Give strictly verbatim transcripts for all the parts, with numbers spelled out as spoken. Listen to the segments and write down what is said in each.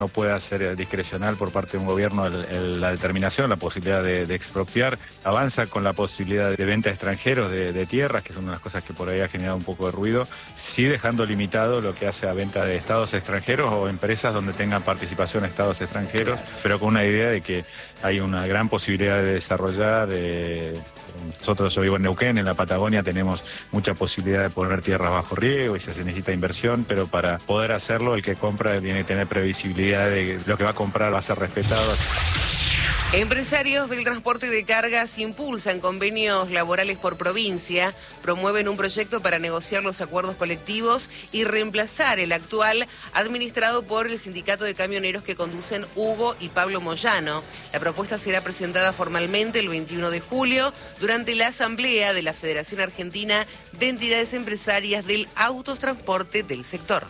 No puede ser discrecional por parte de un gobierno el, el, la determinación, la posibilidad de, de expropiar. Avanza con la posibilidad de venta a extranjeros de, de tierras, que es una de las cosas que por ahí ha generado un poco de ruido, sí dejando limitado lo que hace a venta de estados extranjeros o empresas donde tengan participación estados extranjeros, pero con una idea de que hay una gran posibilidad de desarrollar. Eh, nosotros, yo vivo en Neuquén, en la Patagonia, tenemos mucha posibilidad de poner tierras bajo riego y se necesita inversión, pero para poder hacerlo el que compra tiene que tener previsibilidad de lo que va a comprar va a ser respetado. Empresarios del transporte de cargas impulsan convenios laborales por provincia, promueven un proyecto para negociar los acuerdos colectivos y reemplazar el actual administrado por el sindicato de camioneros que conducen Hugo y Pablo Moyano. La propuesta será presentada formalmente el veintiuno de julio durante la asamblea de la Federación Argentina de Entidades Empresarias del Autotransporte del sector.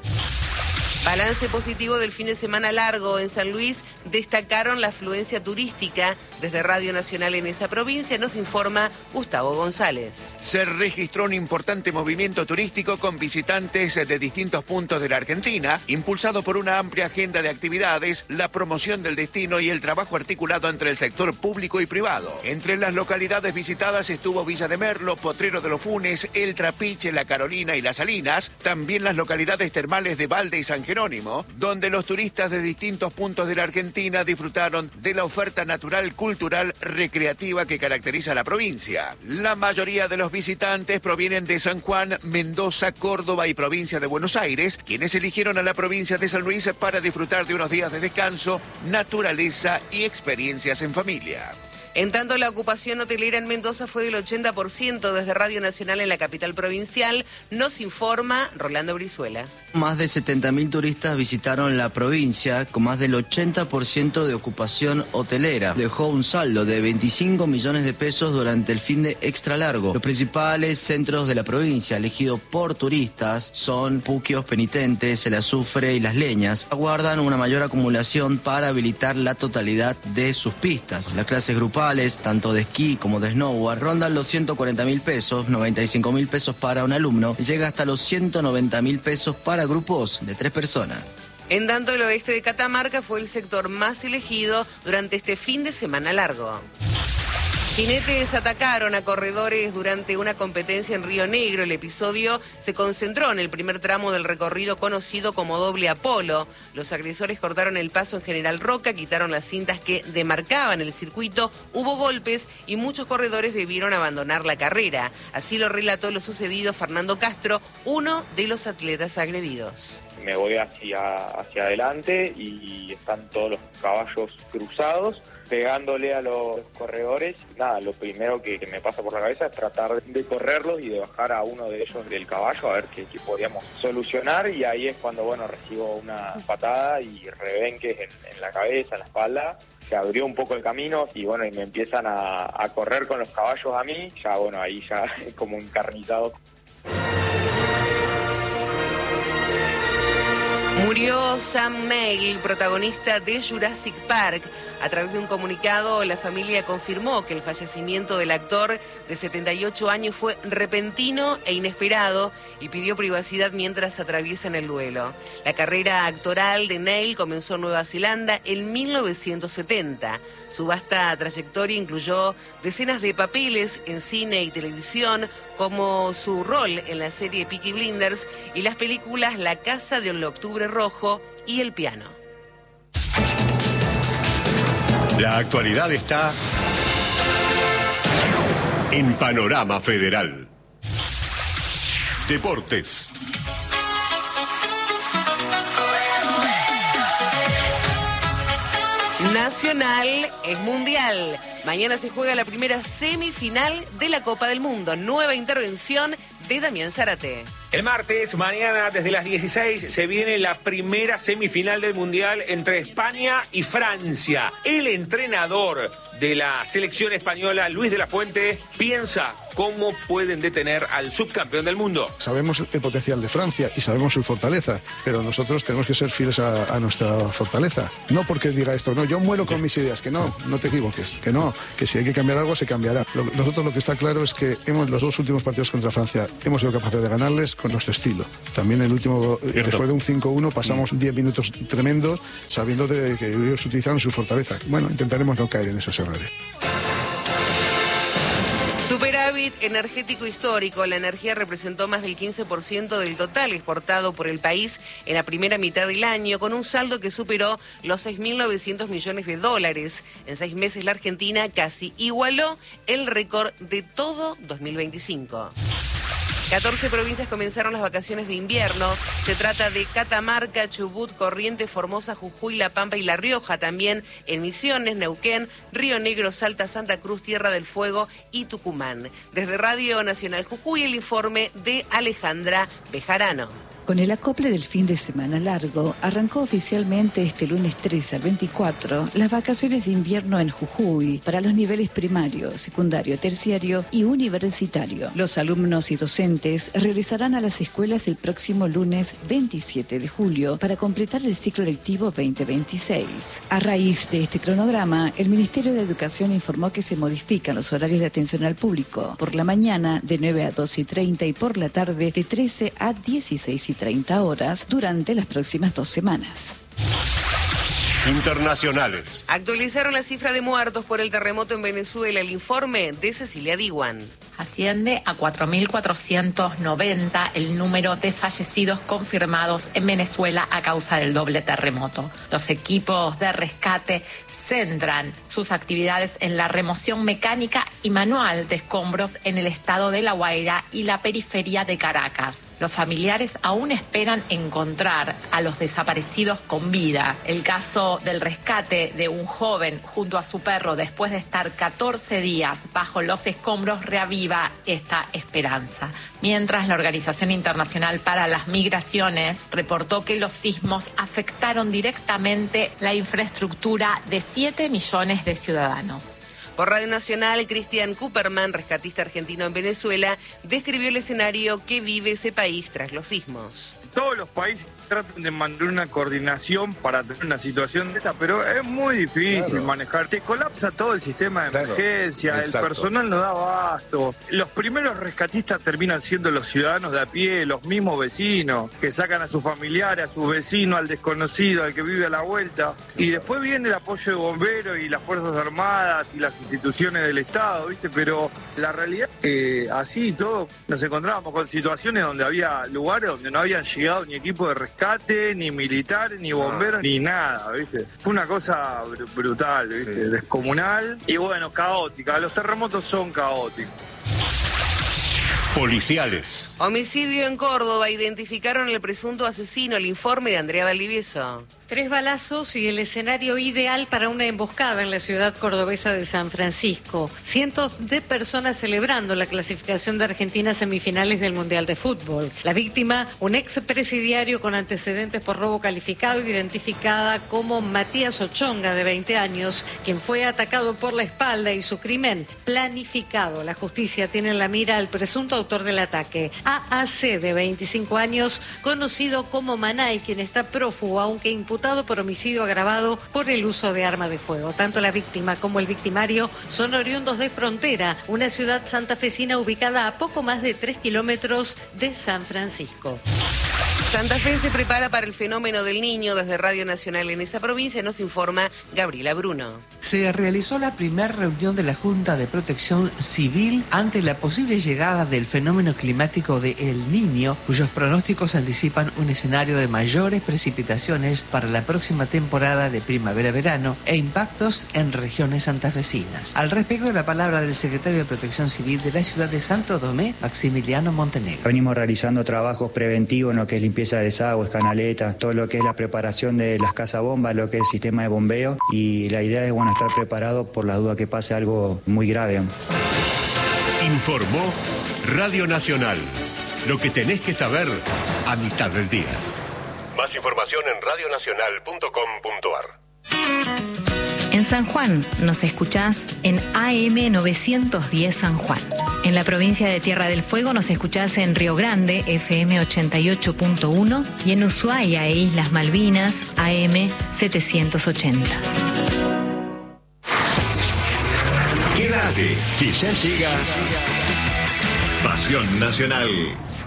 Balance positivo del fin de semana largo en San Luis, destacaron la afluencia turística. Desde Radio Nacional en esa provincia nos informa Gustavo González. Se registró un importante movimiento turístico con visitantes de distintos puntos de la Argentina, impulsado por una amplia agenda de actividades, la promoción del destino y el trabajo articulado entre el sector público y privado. Entre las localidades visitadas estuvo Villa de Merlo, Potrero de los Funes, El Trapiche, La Carolina y Las Salinas, también las localidades termales de Valde y San Jerónimo, donde los turistas de distintos puntos de la Argentina disfrutaron de la oferta natural, cultural, recreativa que caracteriza a la provincia. La mayoría de los visitantes provienen de San Juan, Mendoza, Córdoba y provincia de Buenos Aires, quienes eligieron a la provincia de San Luis para disfrutar de unos días de descanso, naturaleza y experiencias en familia. En tanto, la ocupación hotelera en Mendoza fue del ochenta por ciento. Desde Radio Nacional en la capital provincial nos informa Rolando Brizuela. Más de setenta mil turistas visitaron la provincia, con más del ochenta por ciento de ocupación hotelera. Dejó un saldo de veinticinco millones de pesos durante el fin de extra largo. Los principales centros de la provincia elegidos por turistas son Puquios, Penitentes, El Azufre y Las Leñas. Aguardan una mayor acumulación para habilitar la totalidad de sus pistas. Las clases grupales, tanto de esquí como de snowboard, rondan los ciento cuarenta mil pesos, noventa y cinco mil pesos para un alumno y llega hasta los ciento noventa mil pesos para grupos de tres personas. En tanto, el oeste de Catamarca fue el sector más elegido durante este fin de semana largo. Jinetes atacaron a corredores durante una competencia en Río Negro. El episodio se concentró en el primer tramo del recorrido conocido como Doble Apolo. Los agresores cortaron el paso en General Roca, quitaron las cintas que demarcaban el circuito, hubo golpes y muchos corredores debieron abandonar la carrera. Así lo relató lo sucedido Fernando Castro, uno de los atletas agredidos. Me voy hacia, hacia adelante y están todos los caballos cruzados, pegándole a los corredores. Nada, lo primero que, que me pasa por la cabeza es tratar de correrlos y de bajar a uno de ellos del caballo a ver qué, qué podíamos solucionar, y ahí es cuando, bueno, recibo una patada y rebenques en, en la cabeza, en la espalda. Se abrió un poco el camino y bueno, y me empiezan a, a correr con los caballos a mí. Ya bueno, ahí ya es como encarnizado. Murió Sam Neill, protagonista de Jurassic Park. A través de un comunicado, la familia confirmó que el fallecimiento del actor de setenta y ocho años fue repentino e inesperado y pidió privacidad mientras atraviesan el duelo. La carrera actoral de Neill comenzó en Nueva Zelanda en mil novecientos setenta. Su vasta trayectoria incluyó decenas de papeles en cine y televisión, como su rol en la serie Peaky Blinders y las películas La Casa de Octubre Rojo y El Piano. La actualidad está en Panorama Federal. Deportes. Nacional es mundial. Mañana se juega la primera semifinal de la Copa del Mundo. Nueva intervención de Damián Zárate. El martes, mañana, desde las dieciséis, se viene la primera semifinal del Mundial entre España y Francia. El entrenador de la selección española, Luis de la Fuente, piensa cómo pueden detener al subcampeón del mundo. Sabemos el potencial de Francia y sabemos su fortaleza, pero nosotros tenemos que ser fieles a, a nuestra fortaleza. No porque diga esto, no, yo muero con mis ideas, que no, no te equivoques, que no, que si hay que cambiar algo, se cambiará. Lo, nosotros lo que está claro es que hemos los dos últimos partidos contra Francia hemos sido capaces de ganarles con nuestro estilo. También el último, Cierto. después de un cinco uno, pasamos diez minutos tremendos sabiendo de que ellos utilizaron su fortaleza. Bueno, intentaremos no caer en esos errores. Superávit energético histórico. La energía representó más del quince por ciento del total exportado por el país en la primera mitad del año, con un saldo que superó los seis mil novecientos millones de dólares. En seis meses la Argentina casi igualó el récord de todo dos mil veinticinco. catorce provincias comenzaron las vacaciones de invierno. Se trata de Catamarca, Chubut, Corrientes, Formosa, Jujuy, La Pampa y La Rioja. También en Misiones, Neuquén, Río Negro, Salta, Santa Cruz, Tierra del Fuego y Tucumán. Desde Radio Nacional Jujuy, el informe de Alejandra Bejarano. Con el acople del fin de semana largo, arrancó oficialmente este lunes trece al veinticuatro las vacaciones de invierno en Jujuy para los niveles primario, secundario, terciario y universitario. Los alumnos y docentes regresarán a las escuelas el próximo lunes veintisiete de julio para completar el ciclo lectivo veinte veintiséis. A raíz de este cronograma, el Ministerio de Educación informó que se modifican los horarios de atención al público. Por la mañana de nueve a doce y treinta y por la tarde de trece a dieciséis y treinta horas durante las próximas dos semanas. Internacionales. Actualizaron la cifra de muertos por el terremoto en Venezuela. El informe de Cecilia Diwan. Asciende a cuatro mil cuatrocientos noventa el número de fallecidos confirmados en Venezuela a causa del doble terremoto. Los equipos de rescate centran sus actividades en la remoción mecánica y manual de escombros en el estado de La Guaira y la periferia de Caracas. Los familiares aún esperan encontrar a los desaparecidos con vida. El caso del rescate de un joven junto a su perro después de estar catorce días bajo los escombros reaviva esta esperanza. Mientras, la Organización Internacional para las Migraciones reportó que los sismos afectaron directamente la infraestructura de siete millones de ciudadanos. Por Radio Nacional, Cristian Cooperman, rescatista argentino en Venezuela, describió el escenario que vive ese país tras los sismos. Todos los países tratan de mantener una coordinación para tener una situación de esta, pero es muy difícil claro. manejar. Te colapsa todo el sistema de claro. emergencia, Exacto. el personal no da abasto. Los primeros rescatistas terminan siendo los ciudadanos de a pie, los mismos vecinos, que sacan a sus familiares, a sus vecinos, al desconocido, al que vive a la vuelta. Y después viene el apoyo de bomberos y las Fuerzas Armadas y las instituciones del Estado, ¿viste? Pero la realidad es que así y todo nos encontrábamos con situaciones donde había lugares donde no habían llegado ni equipo de rescate, ni militares, ni bomberos, ni nada, ¿viste? Fue una cosa br- brutal, ¿viste? Sí. Descomunal y bueno, caótica. Los terremotos son caóticos. Policiales. Homicidio en Córdoba. Identificaron al presunto asesino. El informe de Andrea Valdivieso. Tres balazos y el escenario ideal para una emboscada en la ciudad cordobesa de San Francisco. Cientos de personas celebrando la clasificación de Argentina a semifinales del Mundial de Fútbol. La víctima, un expresidiario con antecedentes por robo calificado, identificada como Matías Ochonga, de veinte años, quien fue atacado por la espalda y su crimen planificado. La justicia tiene en la mira al presunto autor del ataque, A A C, de veinticinco años, conocido como Manay, quien está prófugo, aunque imputado por homicidio agravado por el uso de arma de fuego. Tanto la víctima como el victimario son oriundos de Frontera, una ciudad santafesina ubicada a poco más de tres kilómetros de San Francisco. Santa Fe se prepara para el fenómeno del Niño. Desde Radio Nacional en esa provincia nos informa Gabriela Bruno. Se realizó la primera reunión de la Junta de Protección Civil ante la posible llegada del fenómeno climático de El Niño, cuyos pronósticos anticipan un escenario de mayores precipitaciones para la próxima temporada de primavera-verano e impactos en regiones santafesinas. Al respecto, la palabra del secretario de Protección Civil de la ciudad de Santo Tomé, Maximiliano Montenegro. Venimos realizando trabajos preventivos en lo que es limpieza de desagües, canaletas, todo lo que es la preparación de las casas bombas, lo que es el sistema de bombeo, y la idea es bueno estar preparado por la duda que pase algo muy grave. Informó Radio Nacional. Lo que tenés que saber a mitad del día. Más información en radio nacional punto com punto a r. En San Juan nos escuchás en A M novecientos diez San Juan. En la provincia de Tierra del Fuego nos escuchás en Río Grande, F M ochenta y ocho punto uno, y en Ushuaia e Islas Malvinas, A M setecientos ochenta. Quédate, que ya llega Pasión Nacional.